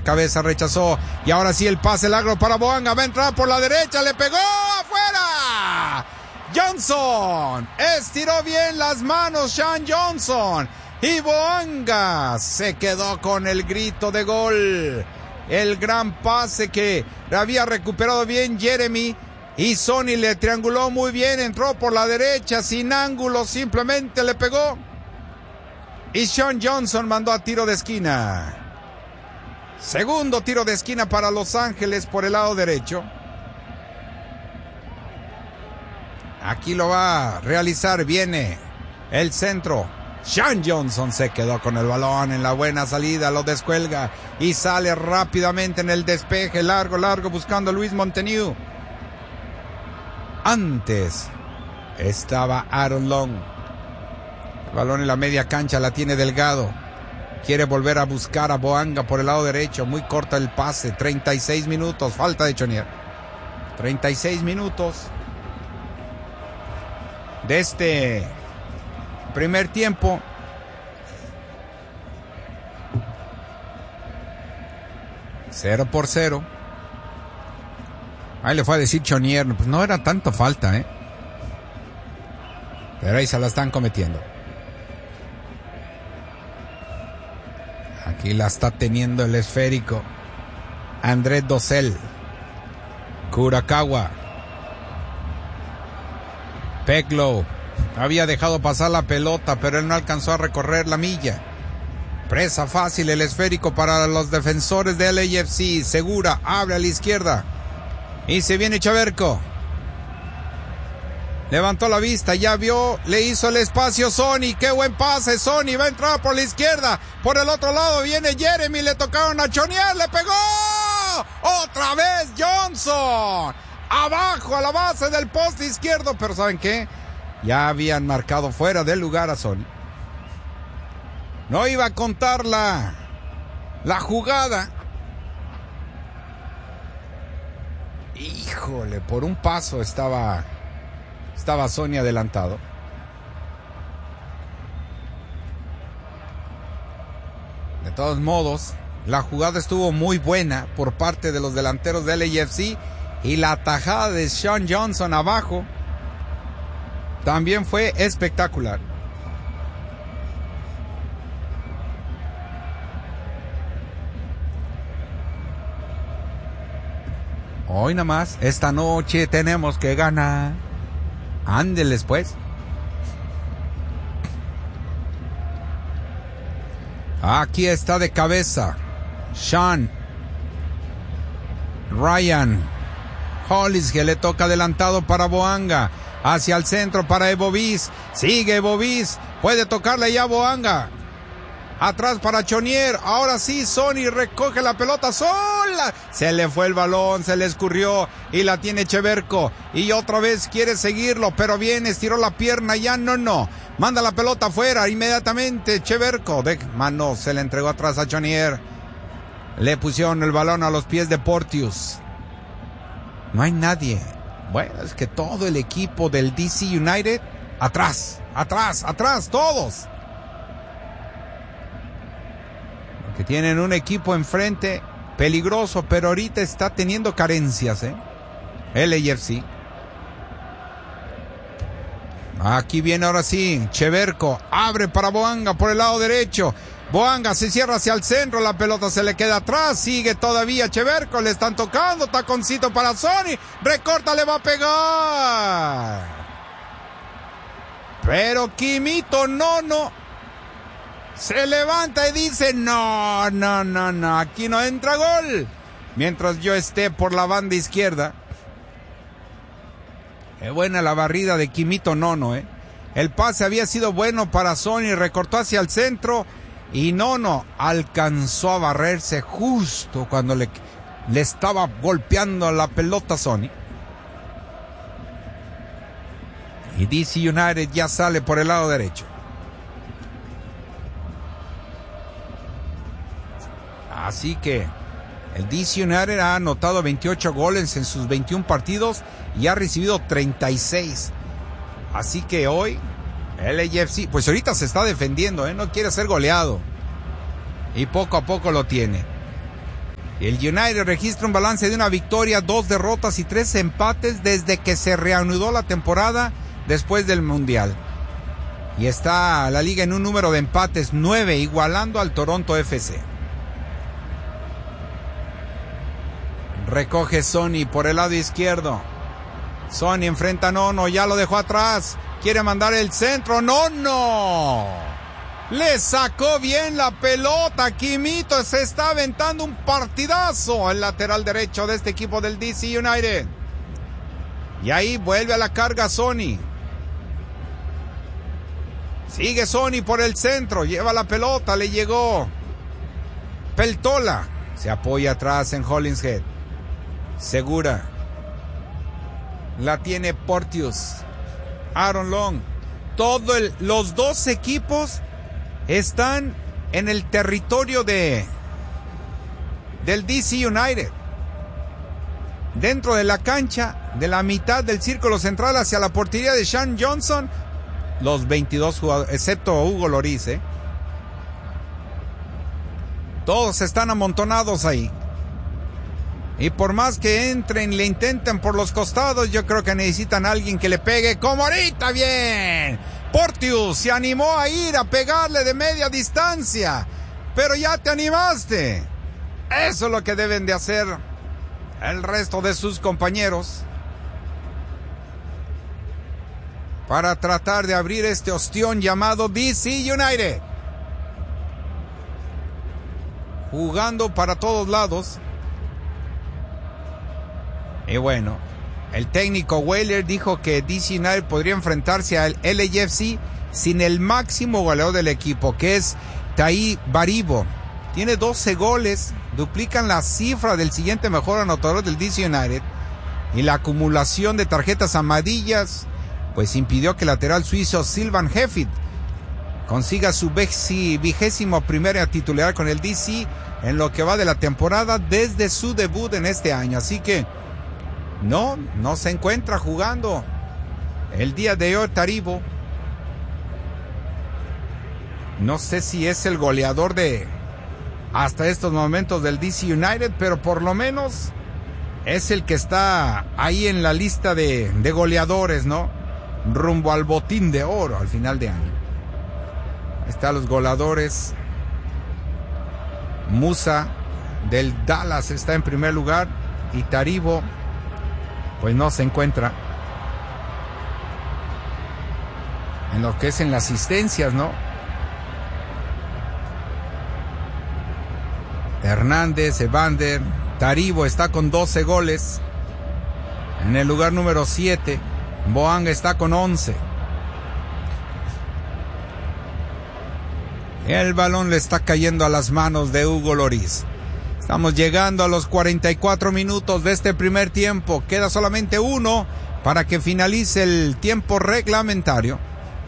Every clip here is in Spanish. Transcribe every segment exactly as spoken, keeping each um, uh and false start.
cabeza, rechazó. Y ahora sí el pase largo para Boanga. Va a entrar por la derecha. Le pegó afuera. Johnson estiró bien las manos. Sean Johnson. Y Boanga se quedó con el grito de gol. El gran pase que había recuperado bien Jeremy. Y Sonny le trianguló muy bien. Entró por la derecha sin ángulo. Simplemente le pegó. Y Sean Johnson mandó a tiro de esquina. Segundo tiro de esquina para Los Ángeles por el lado derecho. Aquí lo va a realizar. Viene el centro. Sean Johnson se quedó con el balón en la buena salida. Lo descuelga y sale rápidamente en el despeje. Largo, largo buscando a Luis Monteniu. Antes estaba Aaron Long. El balón en la media cancha la tiene Delgado. Quiere volver a buscar a Boanga por el lado derecho. Muy corta el pase. treinta y seis minutos. Falta de Chonier. treinta y seis minutos de este primer tiempo. Cero por cero. Ahí le fue a decir Chonier. Pues no era tanto falta, ¿eh? Pero ahí se la están cometiendo. Aquí la está teniendo el esférico Andrés Docel. Kurakawa. Peglow había dejado pasar la pelota, pero él no alcanzó a recorrer la milla. Presa fácil el esférico para los defensores de L A F C. Segura, abre a la izquierda. Y se viene Chaverco. Levantó la vista, ya vio, le hizo el espacio Sonny. ¡Qué buen pase! Sonny va a entrar por la izquierda. Por el otro lado viene Jeremy, le tocaron a Chonier, le pegó. ¡Otra vez Johnson! Abajo a la base del poste izquierdo. Pero ¿saben qué? Ya habían marcado fuera del lugar a Sonny. No iba a contar la, la jugada. Híjole, por un paso estaba... Estaba Sonny adelantado. De todos modos, la jugada estuvo muy buena por parte de los delanteros de L A F C. Y la atajada de Sean Johnson abajo también fue espectacular. Hoy nada más, esta noche tenemos que ganar. Ándeles pues. Aquí está de cabeza Sean Ryan Hollis, que le toca adelantado para Boanga. Hacia el centro para Evo Bis. Sigue Evo Bis. Puede tocarle ya a Boanga. Atrás para Chonier. Ahora sí, Sonny recoge la pelota sola. Se le fue el balón, se le escurrió y la tiene Cheverco. Y otra vez quiere seguirlo, pero bien, estiró la pierna. Ya no, no. Manda la pelota afuera inmediatamente. Cheverco de mano se le entregó atrás a Chonier. Le pusieron el balón a los pies de Porteous. No hay nadie. Bueno, es que todo el equipo del D C United atrás, atrás, atrás, todos. Que tienen un equipo enfrente peligroso, pero ahorita está teniendo carencias, ¿eh? L A F C. Aquí viene ahora sí, Cheverco, abre para Boanga por el lado derecho. Boanga se cierra hacia el centro, la pelota se le queda atrás, sigue todavía Cheverco, le están tocando, taconcito para Sonny, recorta, le va a pegar. Pero Quimito Nono se levanta y dice, no, no, no, no, aquí no entra gol. Mientras yo esté por la banda izquierda. Qué buena la barrida de Quimito Nono, eh. El pase había sido bueno para Sonny, recortó hacia el centro y Nono alcanzó a barrerse justo cuando le, le estaba golpeando la pelota a Sonny. Y D C United ya sale por el lado derecho. Así que el D C United ha anotado veintiocho goles en sus veintiún partidos y ha recibido treinta y seis. Así que hoy L A F C, pues ahorita se está defendiendo, ¿eh? No quiere ser goleado. Y poco a poco lo tiene. El United registra un balance de una victoria, dos derrotas y tres empates desde que se reanudó la temporada después del Mundial. Y está la liga en un número de empates nueve, igualando al Toronto F C. Recoge Sonny por el lado izquierdo. Sonny enfrenta a Nono, ya lo dejó atrás. Quiere mandar el centro, Nono. Le sacó bien la pelota. Quimito se está aventando un partidazo al lateral derecho de este equipo del D C United. Y ahí vuelve a la carga Sonny. Sigue Sonny por el centro. Lleva la pelota. Le llegó Peltola. Se apoya atrás en Hollingshead. Segura. La tiene Porteous. Aaron Long. Todo el, los dos equipos están en el territorio de del D C United. Dentro de la cancha, de la mitad del círculo central hacia la portería de Sean Johnson, los veintidós jugadores, excepto Hugo Lloris, ¿eh? Todos están amontonados ahí. Y por más que entren, le intenten por los costados, yo creo que necesitan a alguien que le pegue como ahorita. Bien, Porteous se animó a ir a pegarle de media distancia, pero ya te animaste. Eso es lo que deben de hacer el resto de sus compañeros para tratar de abrir este ostión llamado D C United. Jugando para todos lados. Y bueno, el técnico Wheeler dijo que D C United podría enfrentarse al L A F C sin el máximo goleador del equipo, que es Tai Baribo. Tiene doce goles, duplican la cifra del siguiente mejor anotador del D C United. Y la acumulación de tarjetas amarillas pues impidió que el lateral suizo Sylvain Heffitt consiga su vigésimo primera titularidad con el D C en lo que va de la temporada desde su debut en este año. Así que No, no se encuentra jugando el día de hoy Taribo. No sé si es el goleador de hasta estos momentos del D C United, pero por lo menos es el que está ahí en la lista de, de goleadores, ¿no? Rumbo al botín de oro al final de año. Están los goleadores. Musa del Dallas está en primer lugar y Taribo pues no se encuentra en lo que es en las asistencias, ¿no? Hernández, Evander, Taribo está con doce goles. En el lugar número siete, Boanga está con once. El balón le está cayendo a las manos de Hugo Lloris. Estamos llegando a los cuarenta y cuatro minutos de este primer tiempo. Queda solamente uno para que finalice el tiempo reglamentario.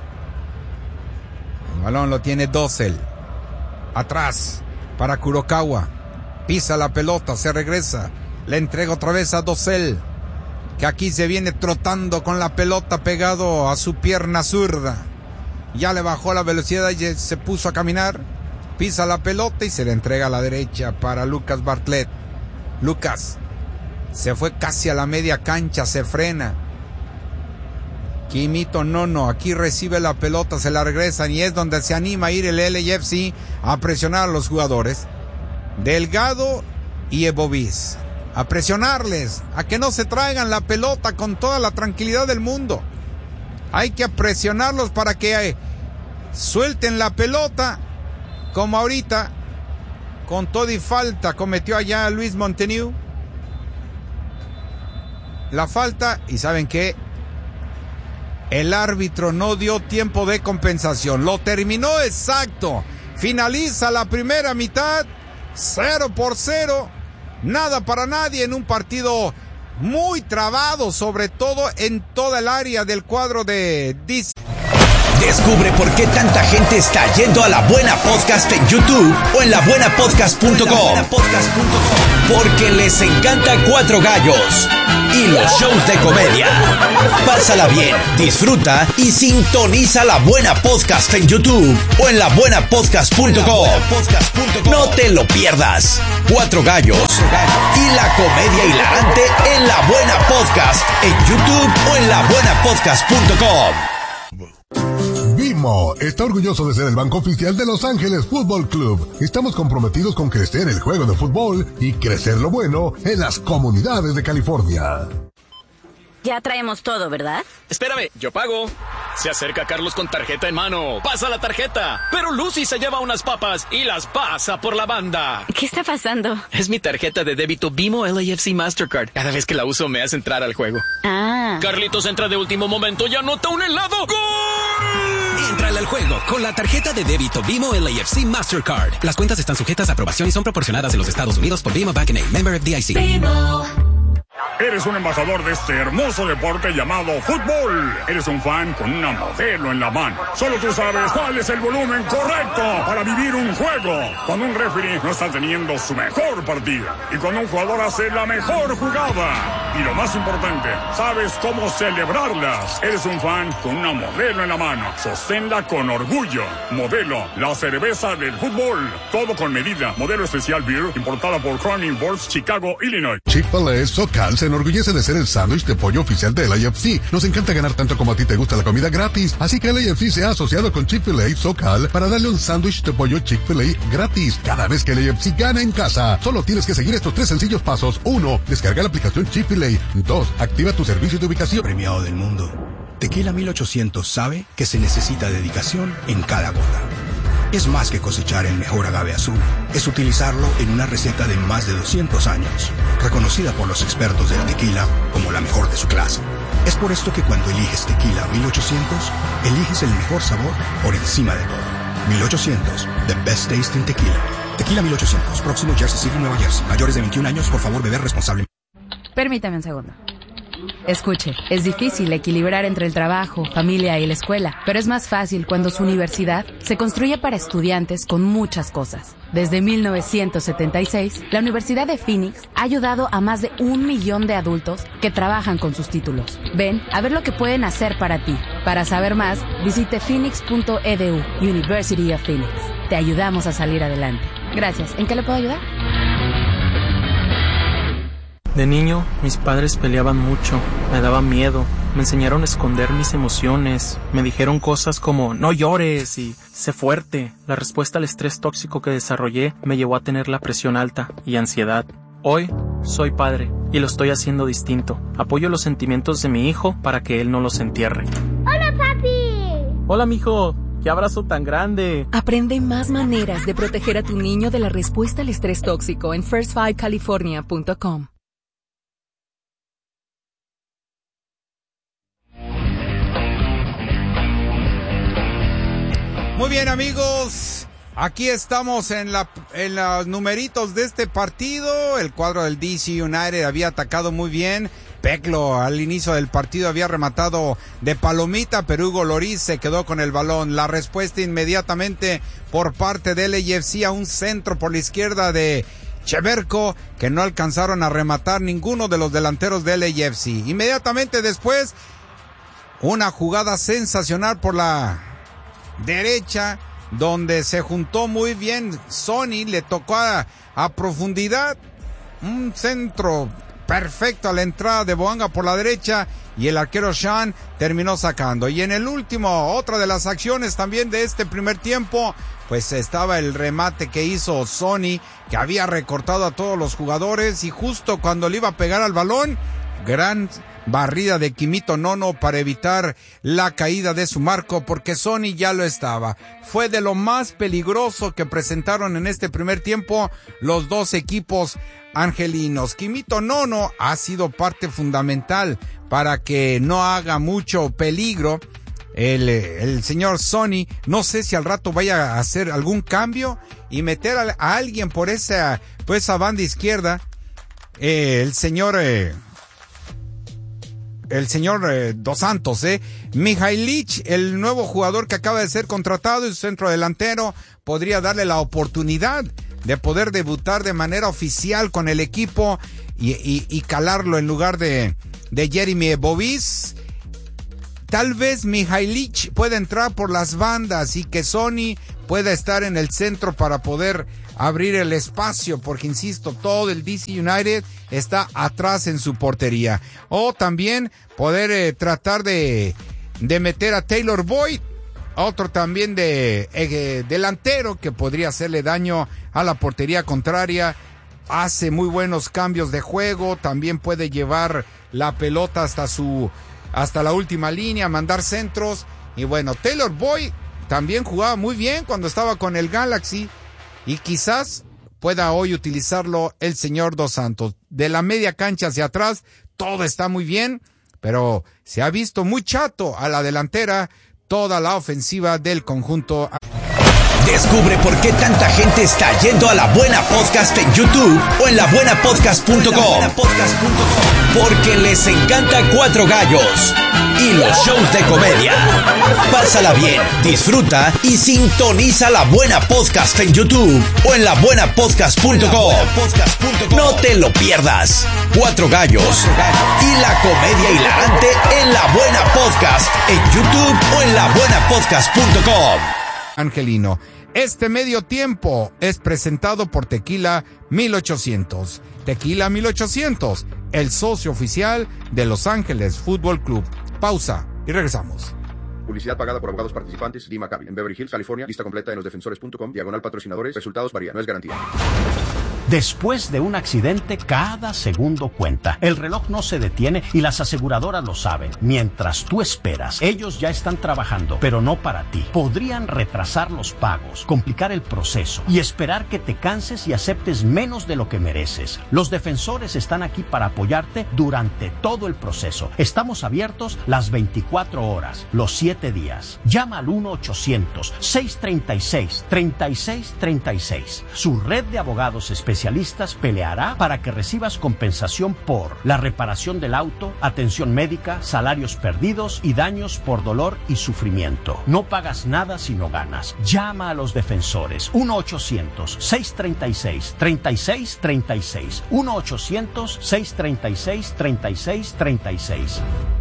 El balón lo tiene Dossel. Atrás para Kurokawa. Pisa la pelota, se regresa. Le entrega otra vez a Dossel, que aquí se viene trotando con la pelota pegado a su pierna zurda. Ya le bajó la velocidad y se puso a caminar. Pisa la pelota y se le entrega a la derecha para Lucas Bartlett. Lucas se fue casi a la media cancha, se frena. Quimito Nono aquí recibe la pelota, se la regresan y es donde se anima a ir el L A F C a presionar a los jugadores. Delgado y Ebovis. A presionarles, a que no se traigan la pelota con toda la tranquilidad del mundo. Hay que presionarlos para que eh, suelten la pelota. Como ahorita, con todo y falta, cometió allá Luis Monteniu. La falta, y ¿saben qué? El árbitro no dio tiempo de compensación. Lo terminó exacto. Finaliza la primera mitad, cero por cero. Nada para nadie en un partido muy trabado, sobre todo en toda el área del cuadro de D C. Descubre por qué tanta gente está yendo a La Buena Podcast en YouTube o en la buena podcast punto com. porque les encanta Cuatro Gallos y los shows de comedia. Pásala bien, disfruta y sintoniza La Buena Podcast en YouTube o en la buena podcast punto com. No te lo pierdas. Cuatro Gallos y la comedia hilarante en La Buena Podcast en YouTube o en la buena podcast punto com. Bimbo está orgulloso de ser el banco oficial de Los Ángeles Fútbol Club. Estamos comprometidos con crecer el juego de fútbol y crecer lo bueno en las comunidades de California. Ya traemos todo, ¿verdad? Espérame, yo pago. Se acerca Carlos con tarjeta en mano. Pasa la tarjeta. Pero Lucy se lleva unas papas y las pasa por la banda. ¿Qué está pasando? Es mi tarjeta de débito BMO L A F C Mastercard. Cada vez que la uso me hace entrar al juego. Ah. Carlitos entra de último momento y anota un helado. ¡Gol! Entrale al juego con la tarjeta de débito BMO L A F C Mastercard. Las cuentas están sujetas a aprobación y son proporcionadas en los Estados Unidos por B M O Bank N A, member F D I C. BMO. Eres un embajador de este hermoso deporte llamado fútbol. Eres un fan con una modelo en la mano. Solo tú sabes cuál es el volumen correcto para vivir un juego. Cuando un referee no está teniendo su mejor partida. Y cuando un jugador hace la mejor jugada. Y lo más importante, sabes cómo celebrarlas. Eres un fan con una modelo en la mano. Sosténla con orgullo. Modelo, la cerveza del fútbol. Todo con medida. Modelo especial beer, importada por Crown Imports, Chicago, Illinois. Chick-fil-A SoCal se enorgullece de ser el sándwich de pollo oficial de L A F C. Nos encanta ganar tanto como a ti te gusta la comida gratis. Así que L A F C se ha asociado con Chick-fil-A SoCal para darle un sándwich de pollo Chick-fil-A gratis cada vez que L A F C gana en casa. Solo tienes que seguir estos tres sencillos pasos. Uno, descarga la aplicación Chick-fil-A. Dos, activa tu servicio de ubicación. Premiado del mundo. Tequila mil ochocientos sabe que se necesita dedicación en cada gota. Es más que cosechar el mejor agave azul. Es utilizarlo en una receta de más de doscientos años, reconocida por los expertos del tequila como la mejor de su clase. Es por esto que cuando eliges Tequila mil ochocientos, eliges el mejor sabor por encima de todo. mil ochocientos, the best taste in tequila. Tequila mil ochocientos, próximo Jersey City, Nueva Jersey. Mayores de veintiún años, por favor, beber responsablemente. Permítame un segundo. Escuche, es difícil equilibrar entre el trabajo, familia y la escuela, pero es más fácil cuando su universidad se construye para estudiantes con muchas cosas. Desde mil novecientos setenta y seis, la Universidad de Phoenix ha ayudado a más de un millón de adultos que trabajan con sus títulos. Ven a ver lo que pueden hacer para ti. Para saber más, visite phoenix punto e d u, University of Phoenix. Te ayudamos a salir adelante. Gracias. ¿En qué le puedo ayudar? De niño, mis padres peleaban mucho, me daba miedo, me enseñaron a esconder mis emociones, me dijeron cosas como no llores y sé fuerte. La respuesta al estrés tóxico que desarrollé me llevó a tener la presión alta y ansiedad. Hoy soy padre y lo estoy haciendo distinto. Apoyo los sentimientos de mi hijo para que él no los entierre. ¡Hola, papi! Hola, mijo. ¡Qué abrazo tan grande! Aprende más maneras de proteger a tu niño de la respuesta al estrés tóxico en first five california punto com. Muy bien, amigos, aquí estamos en, la, en los numeritos de este partido. El cuadro del D C United había atacado muy bien. Peclo al inicio del partido había rematado de palomita, pero Hugo Lloris se quedó con el balón. La respuesta inmediatamente por parte del L A F C a un centro por la izquierda de Cheverko, que no alcanzaron a rematar ninguno de los delanteros del L A F C. Inmediatamente después, una jugada sensacional por la derecha, donde se juntó muy bien Sonny, le tocó a, a profundidad, un centro perfecto a la entrada de Boanga por la derecha, y el arquero Sean terminó sacando. Y en el último, otra de las acciones también de este primer tiempo, pues estaba el remate que hizo Sonny, que había recortado a todos los jugadores, y justo cuando le iba a pegar al balón, gran barrida de Quimito Nono para evitar la caída de su marco, porque Sonny ya lo estaba. Fue de lo más peligroso que presentaron en este primer tiempo los dos equipos angelinos. Quimito Nono ha sido parte fundamental para que no haga mucho peligro el, el señor Sonny. No sé si al rato vaya a hacer algún cambio y meter a, a alguien por esa, por esa banda izquierda. Eh, el señor... Eh, El señor eh, Dos Santos, eh. Mihailich, el nuevo jugador que acaba de ser contratado, y su centro delantero, podría darle la oportunidad de poder debutar de manera oficial con el equipo y, y, y calarlo en lugar de, de Jeremy Bovis. Tal vez Mihailich pueda entrar por las bandas y que Sonny pueda estar en el centro para poder abrir el espacio, porque insisto, todo el D C United está atrás en su portería. O también poder eh, tratar de, de meter a Taylor Boyd, otro también de eh, delantero que podría hacerle daño a la portería contraria. Hace muy buenos cambios de juego, también puede llevar la pelota hasta su hasta la última línea, mandar centros. Y bueno, Taylor Boyd también jugaba muy bien cuando estaba con el Galaxy y quizás pueda hoy utilizarlo el señor Dos Santos. De la media cancha hacia atrás todo está muy bien, pero se ha visto muy chato a la delantera toda la ofensiva del conjunto. Descubre por qué tanta gente está yendo a La Buena Podcast en YouTube o en la buena podcast punto com. Porque les encanta Cuatro Gallos y los shows de comedia. Pásala bien, disfruta y sintoniza La Buena Podcast en YouTube o en la buena podcast punto com. No te lo pierdas. Cuatro Gallos y la comedia hilarante en La Buena Podcast en YouTube o en la buena podcast punto com. Angelino. Este medio tiempo es presentado por Tequila mil ochocientos. Tequila mil ochocientos, el socio oficial de Los Ángeles Fútbol Club. Pausa y regresamos. Publicidad pagada por abogados participantes. D. Maccabi. En Beverly Hills, California. Lista completa en losdefensores punto com. Diagonal patrocinadores. Resultados varían. No es garantía. Después de un accidente, cada segundo cuenta. El reloj no se detiene y las aseguradoras lo saben. Mientras tú esperas, ellos ya están trabajando, pero no para ti. Podrían retrasar los pagos, complicar el proceso y esperar que te canses y aceptes menos de lo que mereces. Los defensores están aquí para apoyarte durante todo el proceso. Estamos abiertos las veinticuatro horas, los siete días. Llama al uno ochocientos, seiscientos treinta y seis, treinta y seis treinta y seis. Su red de abogados especialistas especialistas peleará para que recibas compensación por la reparación del auto, atención médica, salarios perdidos y daños por dolor y sufrimiento. No pagas nada si no ganas. Llama a los defensores. uno ochocientos, seiscientos treinta y seis, treinta y seis treinta y seis. uno ochocientos, seiscientos treinta y seis, treinta y seis treinta y seis.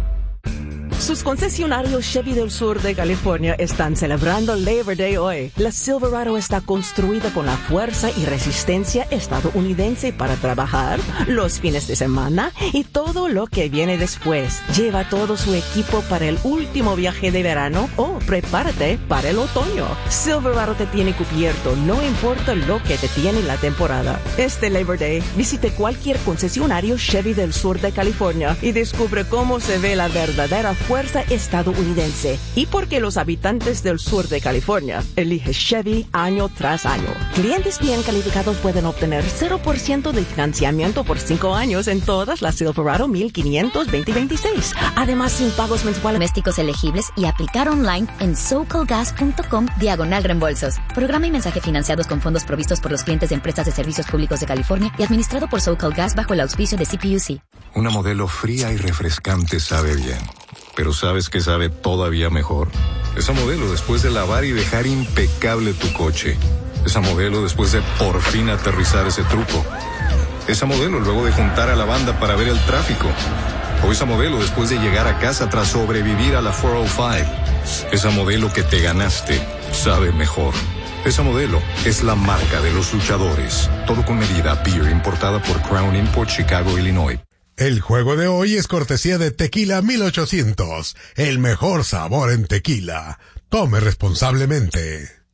Sus concesionarios Chevy del sur de California están celebrando Labor Day hoy. La Silverado está construida con la fuerza y resistencia estadounidense para trabajar los fines de semana y todo lo que viene después. Lleva todo su equipo para el último viaje de verano o prepárate para el otoño. Silverado te tiene cubierto, no importa lo que te tiene la temporada. Este Labor Day, visite cualquier concesionario Chevy del sur de California y descubre cómo se ve la verdadera fuerza estadounidense y por qué los habitantes del sur de California eligen Chevy año tras año. Clientes bien calificados pueden obtener cero por ciento de financiamiento por cinco años en todas las Silverado mil quinientos veinte veintiséis. Además, sin pagos mensuales. Domésticos elegibles y aplicar online en socalgas punto com diagonal reembolsos. Programa y mensaje financiados con fondos provistos por los clientes de empresas de servicios públicos de California y administrado por SoCalGas bajo el auspicio de C P U C. Una modelo fría y refrescante sabe bien. Pero ¿sabes qué sabe todavía mejor? Esa modelo después de lavar y dejar impecable tu coche. Esa modelo después de por fin aterrizar ese truco. Esa modelo luego de juntar a la banda para ver el tráfico. O esa modelo después de llegar a casa tras sobrevivir a la cuatrocientos cinco. Esa modelo que te ganaste sabe mejor. Esa modelo es la marca de los luchadores. Todo con medida Beer, importada por Crown Import, Chicago, Illinois. El juego de hoy es cortesía de Tequila mil ochocientos, el mejor sabor en tequila. Tome responsablemente.